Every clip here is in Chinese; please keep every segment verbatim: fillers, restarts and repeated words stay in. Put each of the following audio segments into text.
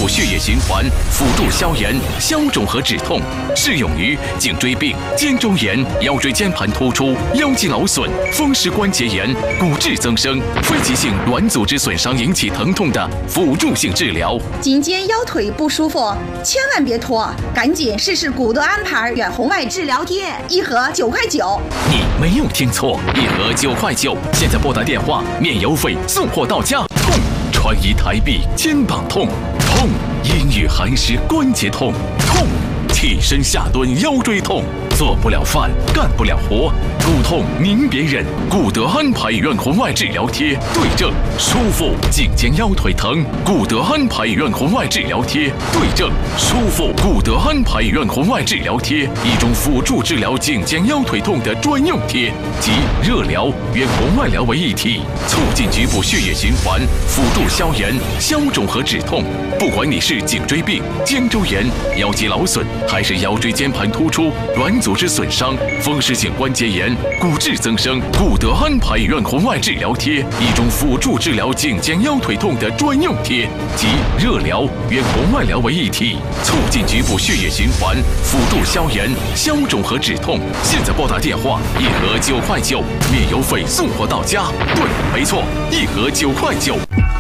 部血液循环，辅助消炎、消肿和止痛，适用于颈椎病、肩周炎、腰椎间盘突出、腰肌劳损、风湿关节炎、骨质增生、非急性软组织损伤引起疼痛的辅助性治疗。 颈肩腰腿不舒服，千万别拖，赶紧试试古德安牌远红外治疗贴，一盒九块九。 你没有听错，一盒九块九。现在拨打电话，免邮费送货到家。痛，穿衣抬臂肩膀痛，痛，阴雨寒湿关节痛，痛，起身下蹲腰椎痛，做不了饭，干不了活，骨痛您别忍，古德安牌远红外治疗贴对症舒服，颈肩腰腿疼，古德安牌远红外治疗贴对症舒服，古德安牌远红外治疗贴，一种辅助治疗颈肩腰腿痛的专用贴，集热疗、远红外疗为一体，促进局部血液循环，辅助消炎、消肿和止痛。不管你是颈椎病、肩周炎、腰肌劳损，还是腰椎间盘突出、软组织损伤、风湿性关节炎、骨质增生，古德安牌远红外治疗贴，一种辅助治疗颈肩腰腿痛的专用贴，集热疗、远红外疗为一体，促进局部血液循环，辅助消炎、消肿和止痛。现在拨打电话，一盒九块九，免邮费送货到家。对，没错，一盒九块九。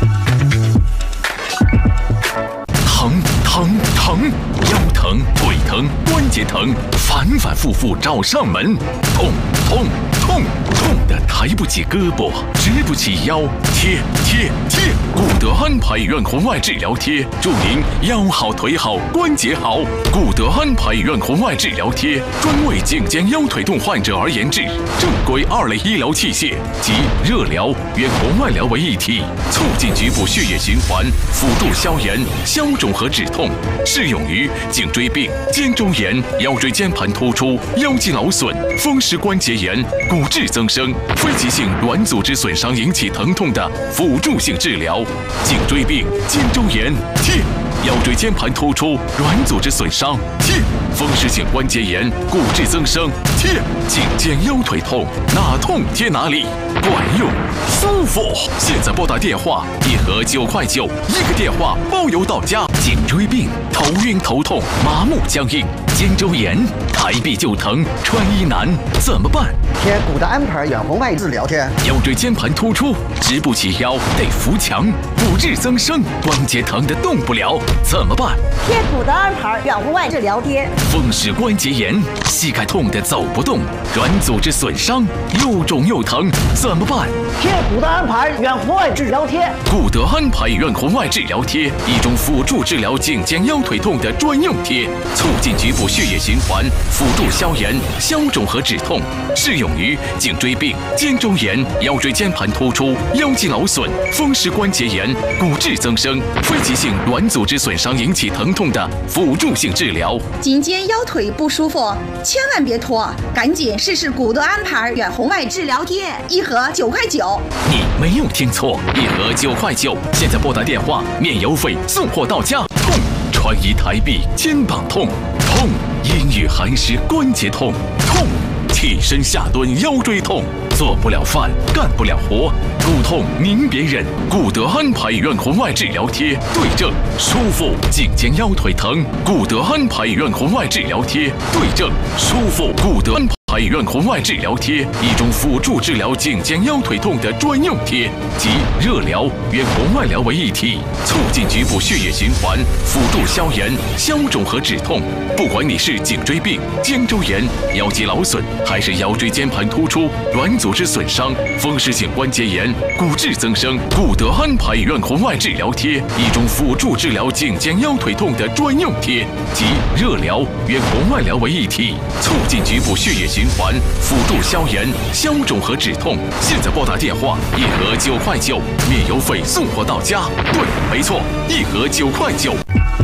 疼疼疼，腰疼、腿疼、关节疼，反反复复找上门。痛痛痛，痛得抬不起胳膊，直不起腰。贴贴贴，古德安牌远红外治疗贴，祝您腰好腿好关节好。古德安牌远红外治疗贴，专为颈肩腰腿痛患者而研制，正规二类医疗器械，集热疗、远红外疗为一体，促进局部血液循环，辅助消炎、消肿和止痛，适用于颈椎病、肩周炎、腰椎间盘突出、腰肌劳损、风湿关节炎、骨质增生、非急性软组织损伤引起疼痛的辅助性治疗。颈椎病、肩周炎贴，腰椎间盘突出、软组织损伤贴，风湿性关节炎、骨质增生贴，颈肩腰腿痛哪痛贴哪里，管用舒服。现在拨打电话，一盒九块九，一个电话包邮到家。颈椎病、头晕头痛、麻木僵硬；肩周炎、抬臂就疼、穿衣难，怎么办？ 贴古德安牌远红外治疗贴。 腰椎间盘突出，直不起腰，得扶墙；骨质增生，关节疼得动不了，怎么办？ 贴古德安牌远红外治疗贴。 风湿关节炎，膝盖痛得走不动；软组织损伤，又肿又疼，怎么办？ 贴古德安牌远红外治疗贴。 古德安牌远红外治疗贴，一种辅助治疗颈肩腰腿痛的专用贴，促进局部血液循环，辅助消炎、消肿和止痛，适用于颈椎病、肩周炎、腰椎间盘突出、腰肌劳损、风湿关节炎、骨质增生、非急性软组织损伤引起疼痛的辅助性治疗。 颈肩腰腿不舒服，千万别拖，赶紧试试古德安牌远红外治疗贴，一盒九块九。 你没有听错，一盒九块九。现在拨打电话，免邮费送货到家。痛，穿衣抬臂肩膀痛，痛，阴雨寒湿关节痛，痛，起身下蹲腰椎痛，做不了饭，干不了活，骨痛您别忍，古德安牌远红外治疗贴对症舒服，颈肩腰腿疼，古德安牌远红外治疗贴对症舒服，古德安牌远红外治疗贴，一种辅助治疗颈肩腰腿痛的专用贴，集热疗、远红外疗为一体，促进局部血液循环，辅助消炎、消肿和止痛。不管你是颈椎病、肩周炎、腰肌劳损，还是腰椎间盘突出、软组织损伤、风湿性关节炎、骨质增生，古德安牌远红外治疗贴，一种辅助治疗颈肩腰腿痛的专用贴，集热疗、远红外疗为一体，促进局部血液循环，辅助消炎、消肿和止痛。现在拨打电话，一盒九块九，免邮费送货到家。对，没错，一盒九块九。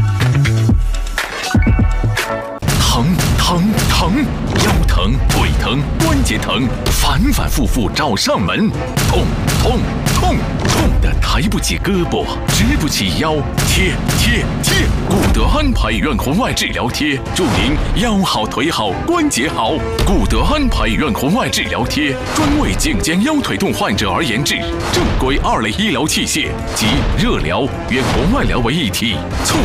疼疼疼，腰疼、腿疼、关节疼，反反复复找上门。痛痛痛，痛得抬不起胳膊，直不起腰。贴贴贴，古德安牌远红外治疗贴，祝您腰好腿好关节好。古德安牌远红外治疗贴，专为颈肩腰腿痛患者而研制，正规二类医疗器械，集热疗、远红外疗为一体，促